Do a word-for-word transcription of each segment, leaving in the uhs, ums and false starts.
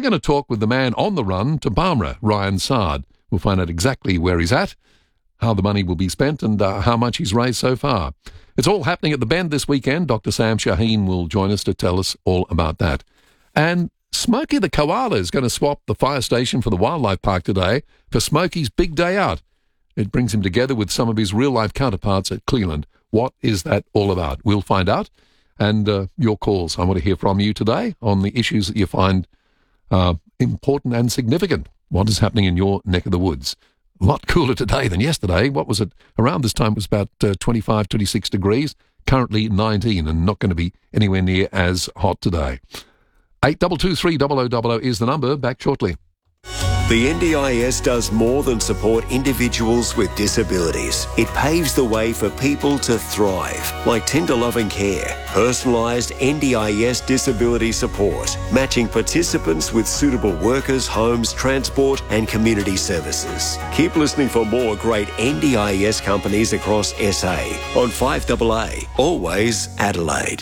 going to talk with the man on the run to Barmera, Ryan Sard. We'll find out exactly where he's at, how the money will be spent, and uh, how much he's raised so far. It's all happening at the Bend this weekend. Doctor Sam Shaheen will join us to tell us all about that. And Smokey the koala is going to swap the fire station for the wildlife park today for Smokey's big day out. It brings him together with some of his real-life counterparts at Cleland. What is that all about? We'll find out. And uh, your calls. I want to hear from you today on the issues that you find uh, important and significant. What is happening in your neck of the woods? A lot cooler today than yesterday. What was it? Around this time it was about uh, twenty-five, twenty-six degrees. Currently nineteen, and not going to be anywhere near as hot today. eight two two three zero zero zero zero is the number. Back shortly. The N D I S does more than support individuals with disabilities. It paves the way for people to thrive, like tender loving care, personalised N D I S disability support, matching participants with suitable workers, homes, transport and community services. Keep listening for more great N D I S companies across S A on five A A, always Adelaide.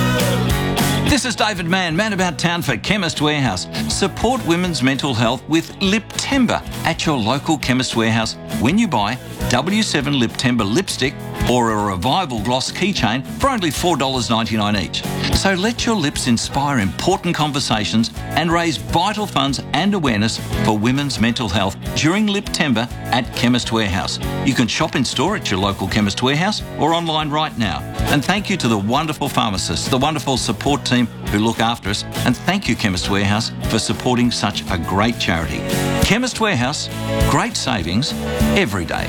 This is David Mann, Man About Town for Chemist Warehouse. Support women's mental health with Lip Timber at your local Chemist Warehouse when you buy W seven Lip Timber lipstick or a Revival Gloss keychain for only four dollars ninety-nine each. So let your lips inspire important conversations and raise vital funds and awareness for women's mental health during Lip Timber at Chemist Warehouse. You can shop in store at your local Chemist Warehouse or online right now. And thank you to the wonderful pharmacists, the wonderful support team who look after us, and thank you Chemist Warehouse for supporting such a great charity. Chemist Warehouse, great savings every day.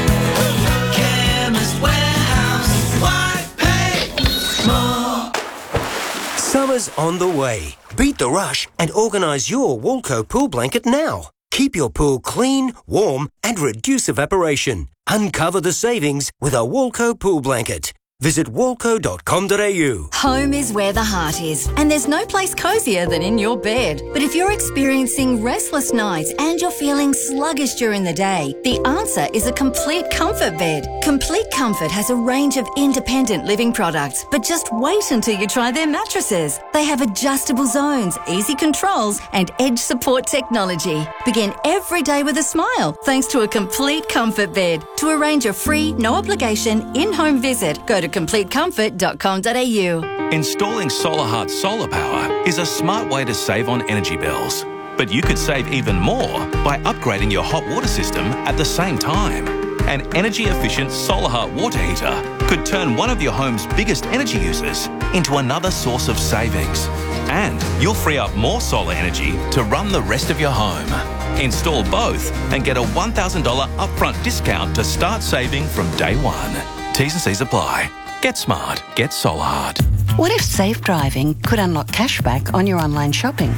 Chemist Warehouse, why pay more? Summer's on the way. Beat the rush and organise your Woolco pool blanket now. Keep your pool clean, warm and reduce evaporation. Uncover the savings with a Woolco pool blanket. Visit woolco dot com dot a u. Home is where the heart is, and there's no place cosier than in your bed. But if you're experiencing restless nights and you're feeling sluggish during the day, the answer is a Complete Comfort bed. Complete Comfort has a range of independent living products, but just wait until you try their mattresses. They have adjustable zones, easy controls, and edge support technology. Begin every day with a smile thanks to a Complete Comfort bed. To arrange a free, no-obligation, in-home visit, go to complete comfort dot com dot a u. Installing SolarHeart solar power is a smart way to save on energy bills. But you could save even more by upgrading your hot water system at the same time. An energy-efficient SolarHeart water heater could turn one of your home's biggest energy users into another source of savings. And you'll free up more solar energy to run the rest of your home. Install both and get a one thousand dollars upfront discount to start saving from day one. T's and C's apply. Get smart. Get SolarHeart. What if safe driving could unlock cashback on your online shopping?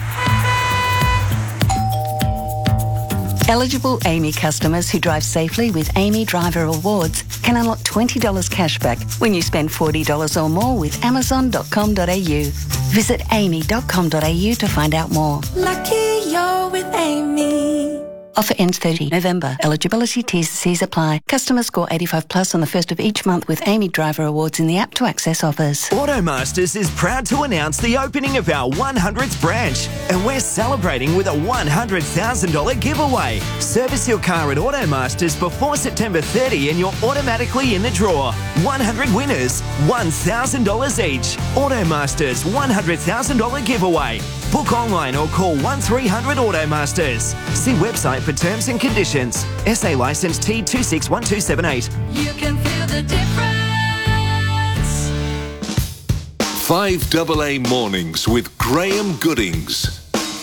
Eligible Amy customers who drive safely with Amy Driver Awards can unlock twenty dollars cashback when you spend forty dollars or more with amazon dot com dot a u. Visit amy dot com dot a u to find out more. Lucky you're with Amy. Offer ends thirtieth November. Eligibility T's and C's apply. Customers score eighty-five plus on the first of each month with Amy Driver Awards in the app to access offers. Automasters is proud to announce the opening of our one hundredth branch, and we're celebrating with a one hundred thousand dollars giveaway. Service your car at Automasters before September thirtieth and you're automatically in the draw. one hundred winners, one thousand dollars each. Automasters one hundred thousand dollars giveaway. Book online or call one three hundred Automasters. See website for terms and conditions. S A licence T two six one two seven eight. You can feel the difference. five A A Mornings with Graham Goodings.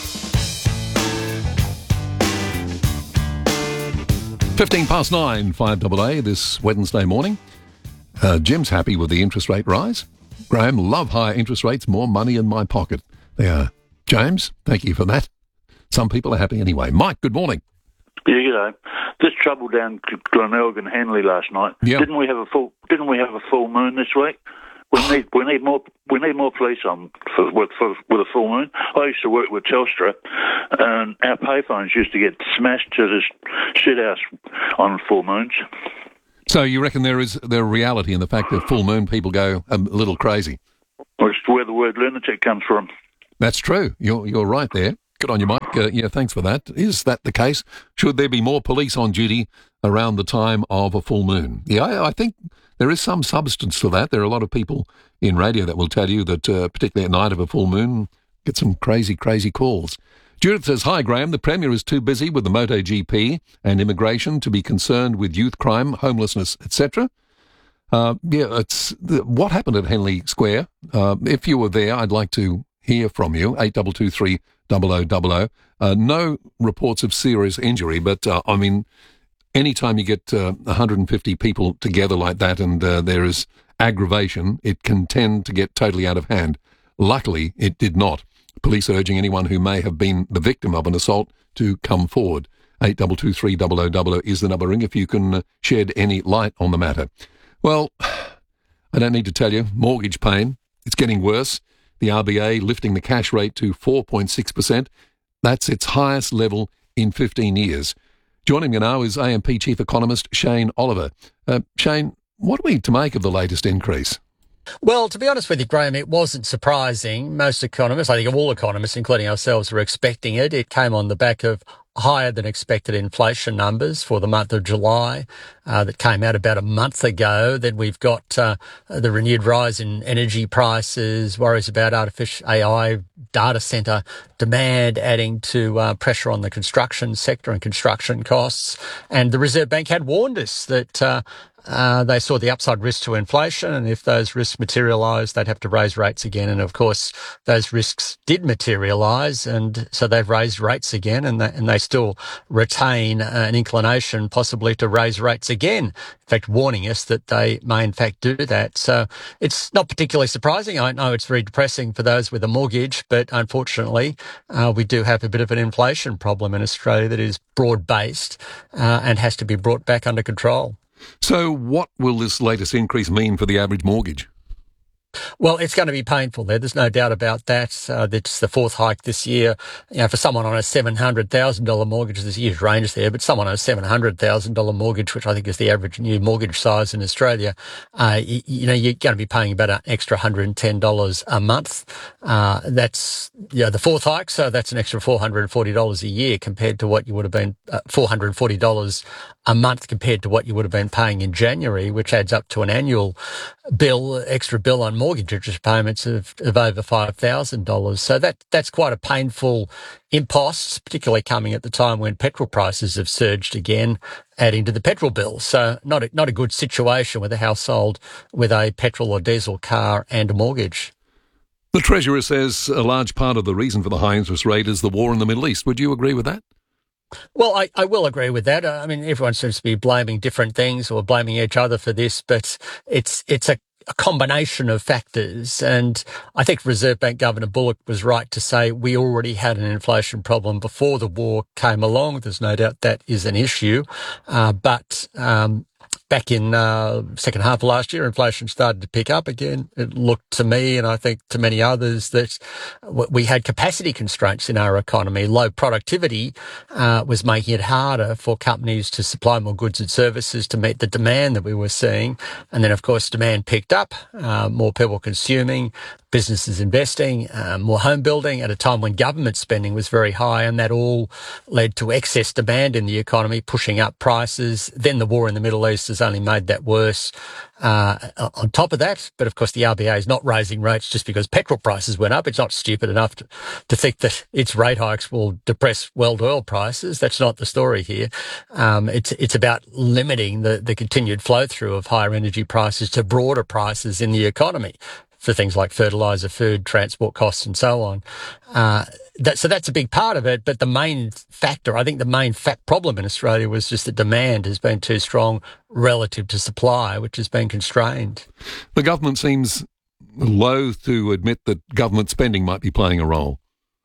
fifteen past nine, five A A this Wednesday morning. Uh, Jim's happy with the interest rate rise. Graham, love higher interest rates, more money in my pocket. There. James, thank you for that. Some people are happy anyway. Mike, good morning. Yeah, g'day. This trouble down Glenelg and Henley last night. Yeah. Didn't we have a full? Didn't we have a full moon this week? We need we need more we need more police on for, with for, with a full moon. I used to work with Telstra, and our payphones used to get smashed to the shit house on full moons. So you reckon there is there reality in the fact that full moon people go a little crazy? Well, it's where the word lunatic comes from. That's true. You're you're right there. Good on you, Mike. Uh, yeah, thanks for that. Is that the case? Should there be more police on duty around the time of a full moon? Yeah, I, I think there is some substance to that. There are a lot of people in radio that will tell you that, uh, particularly at night of a full moon, get some crazy, crazy calls. Judith says, hi, Graham. The Premier is too busy with the MotoGP and immigration to be concerned with youth crime, homelessness, et cetera. Uh, yeah, it's the, what happened at Henley Square. Uh, if you were there, I'd like to hear from you. eight two two three double oh double oh. Uh, no reports of serious injury, but uh, I mean, anytime you get uh, one hundred fifty people together like that and uh, there is aggravation, it can tend to get totally out of hand. Luckily, it did not. Police urging anyone who may have been the victim of an assault to come forward. eight two two three double oh double oh is the number. Ring if you can uh, shed any light on the matter. Well, I don't need to tell you, mortgage pain, it's getting worse. The R B A lifting the cash rate to four point six percent. That's its highest level in fifteen years. Joining me now is A M P Chief Economist Shane Oliver. Uh, Shane, what are we to make of the latest increase? Well, to be honest with you, Graham, it wasn't surprising. Most economists, I think all economists, including ourselves, were expecting it. It came on the back of higher than expected inflation numbers for the month of July uh, that came out about a month ago. Then we've got uh, the renewed rise in energy prices, worries about artificial A I, data centre demand adding to uh, pressure on the construction sector and construction costs. And the Reserve Bank had warned us that uh, Uh, they saw the upside risk to inflation, and if those risks materialise, they'd have to raise rates again. And of course, those risks did materialise, and so they've raised rates again, and they, and they still retain an inclination possibly to raise rates again. In fact, warning us that they may in fact do that. So it's not particularly surprising. I know it's very depressing for those with a mortgage, but unfortunately, uh, we do have a bit of an inflation problem in Australia that is broad-based uh, and has to be brought back under control. So what will this latest increase mean for the average mortgage? Well, it's going to be painful there. There's no doubt about that. Uh, it's the fourth hike this year. You know, for someone on a seven hundred thousand dollars mortgage, there's a huge range there, but someone on a seven hundred thousand dollars mortgage, which I think is the average new mortgage size in Australia, uh, you, you know, you're going to be paying about an extra one hundred ten dollars a month. Uh, that's, you know, the fourth hike, so that's an extra four hundred forty dollars a year compared to what you would have been, uh, four hundred forty dollars a month compared to what you would have been paying in January, which adds up to an annual bill, extra bill on mortgage interest payments of, of over five thousand dollars. So that that's quite a painful impost, particularly coming at the time when petrol prices have surged again, adding to the petrol bill. So not a, not a good situation with a household with a petrol or diesel car and a mortgage. The Treasurer says a large part of the reason for the high interest rate is the war in the Middle East. Would you agree with that? Well, I, I will agree with that. I mean, everyone seems to be blaming different things or blaming each other for this, but it's it's a, a combination of factors. And I think Reserve Bank Governor Bullock was right to say we already had an inflation problem before the war came along. There's no doubt that is an issue. Uh, but um, back in uh second half of last year, inflation started to pick up again. It looked to me, and I think to many others, that we had capacity constraints in our economy. Low productivity uh, was making it harder for companies to supply more goods and services to meet the demand that we were seeing. And then, of course, demand picked up, uh, more people consuming, businesses investing, uh, more home building at a time when government spending was very high, and that all led to excess demand in the economy, pushing up prices. Then the war in the Middle East has only made that worse. Uh, on top of that, but of course the R B A is not raising rates just because petrol prices went up. It's not stupid enough to, to think that its rate hikes will depress world oil prices. That's not the story here. Um, it's it's about limiting the, the continued flow through of higher energy prices to broader prices in the economy for things like fertiliser, food, transport costs and so on. Uh, that, so that's a big part of it. But the main factor, I think the main fact problem in Australia was just that demand has been too strong relative to supply, which has been constrained. The government seems loath to admit that government spending might be playing a role.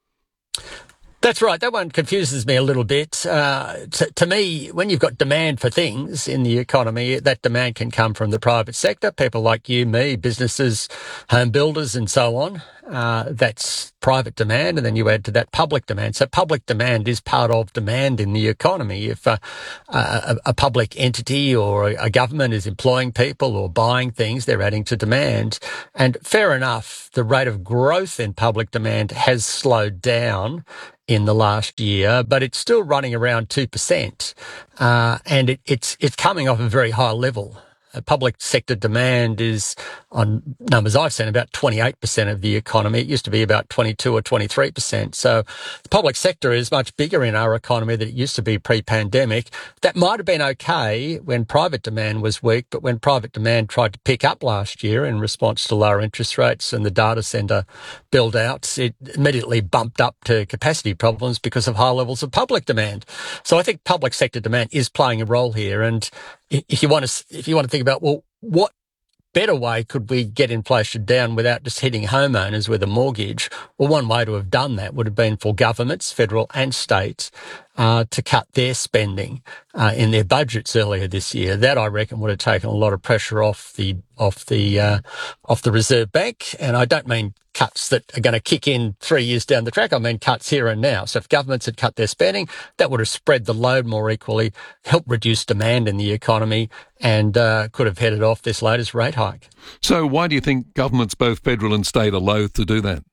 That's right. That one confuses me a little bit. Uh, to, to me, when you've got demand for things in the economy, that demand can come from the private sector, people like you, me, businesses, home builders and so on. Uh, that's private demand, and then you add to that public demand. So public demand is part of demand in the economy. If uh, a, a public entity or a government is employing people or buying things, they're adding to demand. And fair enough, the rate of growth in public demand has slowed down in the last year, but it's still running around two percent, uh, and it, it's it's coming off a very high level. Uh, public sector demand is, on numbers I've seen, about twenty-eight percent of the economy. It used to be about twenty-two or twenty-three percent. So the public sector is much bigger in our economy than it used to be pre-pandemic. That might have been okay when private demand was weak, but when private demand tried to pick up last year in response to lower interest rates and the data centre build-outs, it immediately bumped up to capacity problems because of high levels of public demand. So I think public sector demand is playing a role here. And if you want to, if you want to think about, well, what better way could we get inflation down without just hitting homeowners with a mortgage? Well, one way to have done that would have been for governments, federal and state, uh, to cut their spending uh, in their budgets earlier this year. That, I reckon, would have taken a lot of pressure off the off the uh, off the Reserve Bank. And I don't mean cuts that are going to kick in three years down the track. I mean cuts here and now. So if governments had cut their spending, that would have spread the load more equally, helped reduce demand in the economy, and uh, could have headed off this latest rate hike. So why do you think governments, both federal and state, are loath to do that?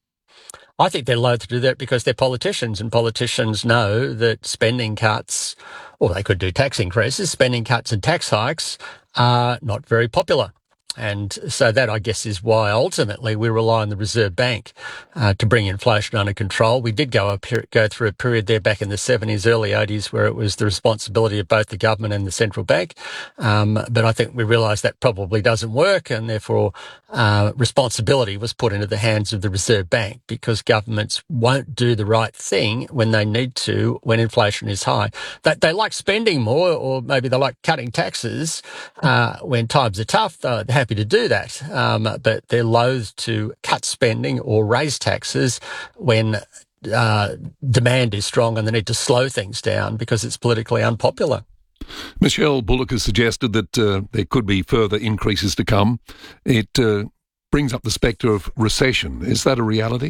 I think they're loath to do that because they're politicians, and politicians know that spending cuts, or they could do tax increases, spending cuts and tax hikes are not very popular. And so that, I guess, is why ultimately we rely on the Reserve Bank uh, to bring inflation under control. We did go, a peri- go through a period there back in the seventies, early eighties, where it was the responsibility of both the government and the central bank. Um, but I think we realised that probably doesn't work, and therefore uh, responsibility was put into the hands of the Reserve Bank, because governments won't do the right thing when they need to when inflation is high. They, they like spending more, or maybe they like cutting taxes uh, when times are tough. They're happy to do that, um, but they're loath to cut spending or raise taxes when uh, demand is strong and they need to slow things down because it's politically unpopular. Michelle Bullock has suggested that uh, there could be further increases to come. It uh, brings up the spectre of recession. Is that a reality?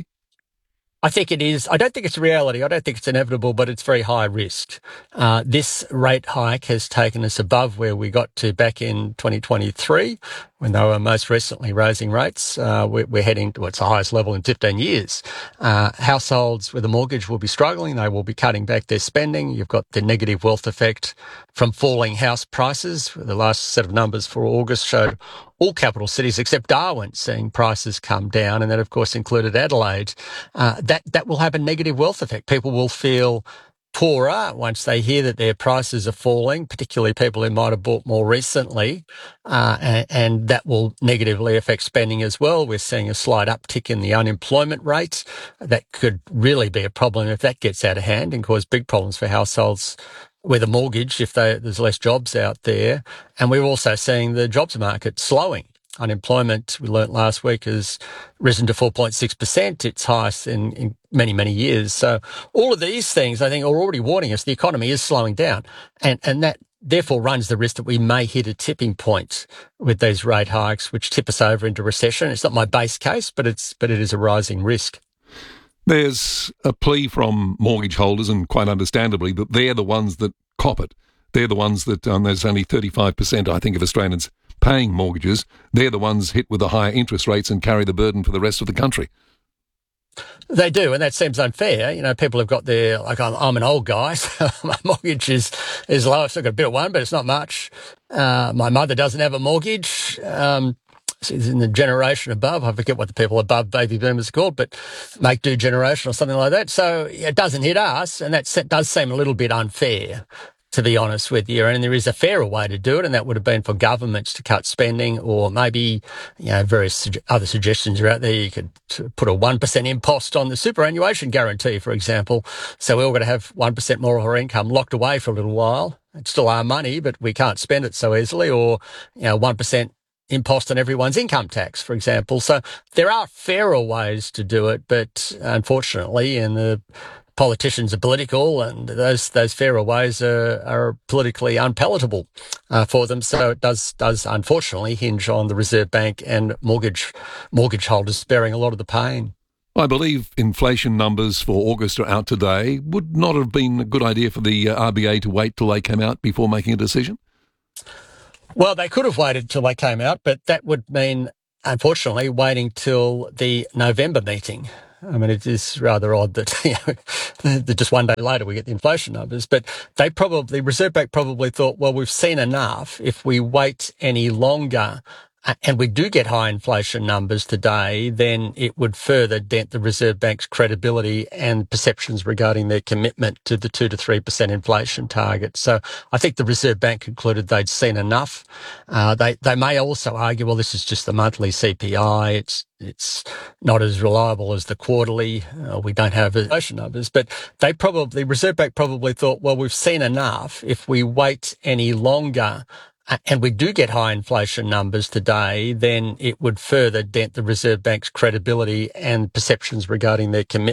I think it is. I don't think it's a reality. I don't think it's inevitable, but it's very high risk. Uh, this rate hike has taken us above where we got to back in twenty twenty-three, when they were most recently raising rates. Uh, we're, we're heading to what's the highest level in fifteen years. Uh, households with a mortgage will be struggling. They will be cutting back their spending. You've got the negative wealth effect from falling house prices. The last set of numbers for August showed all capital cities except Darwin seeing prices come down, and that, of course, included Adelaide. Uh, that, that will have a negative wealth effect. People will feel poorer once they hear that their prices are falling, particularly people who might have bought more recently, uh, and, and that will negatively affect spending as well. We're seeing a slight uptick in the unemployment rate. That could really be a problem if that gets out of hand and cause big problems for households with a mortgage if they, there's less jobs out there. And we're also seeing the jobs market slowing. Unemployment, we learnt last week, has risen to four point six percent, its highest in, in many, many years. So all of these things, I think, are already warning us the economy is slowing down. And, and that therefore runs the risk that we may hit a tipping point with these rate hikes, which tip us over into recession. It's not my base case, but it's but it is a rising risk. There's a plea from mortgage holders, and quite understandably, that they're the ones that cop it. They're the ones that, um, there's only thirty-five percent, I think, of Australians paying mortgages. They're the ones hit with the higher interest rates and carry the burden for the rest of the country. They do, and that seems unfair. You know, people have got their, like, I'm, I'm an old guy, so my mortgage is, is low. I've still got a bit of one, but it's not much. Uh, my mother doesn't have a mortgage. Um, she's in the generation above. I forget what the people above baby boomers are called, but make do generation or something like that. So it doesn't hit us, and that does seem a little bit unfair, to be honest with you. And there is a fairer way to do it, and that would have been for governments to cut spending, or maybe, you know, various other suggestions are out there. You could put a one percent impost on the superannuation guarantee, for example. So we're all going to have one percent more of our income locked away for a little while. It's still our money, but we can't spend it so easily. Or, you know, one percent impost on everyone's income tax, for example. So there are fairer ways to do it, but unfortunately, in the politicians are political, and those those fairer ways are, are politically unpalatable uh, for them. So it does does unfortunately hinge on the Reserve Bank and mortgage mortgage holders bearing a lot of the pain. I believe inflation numbers for August are out today. Would not have been a good idea for the uh, R B A to wait till they came out before making a decision? Well, they could have waited till they came out, but that would mean, unfortunately, waiting till the November meeting. I mean, it is rather odd that, you know, that just one day later we get the inflation numbers. But they probably, Reserve Bank probably thought, well, we've seen enough. If we wait any longer and we do get high inflation numbers today, then it would further dent the Reserve Bank's credibility and perceptions regarding their commitment to the two to three percent inflation target. So I think the Reserve Bank concluded they'd seen enough. Uh, they they may also argue, well, this is just the monthly C P I. It's it's not as reliable as the quarterly. Uh, we don't have inflation numbers, but they probably Reserve Bank probably thought, well, we've seen enough. If we wait any longer and we do get high inflation numbers today, then it would further dent the Reserve Bank's credibility and perceptions regarding their commitment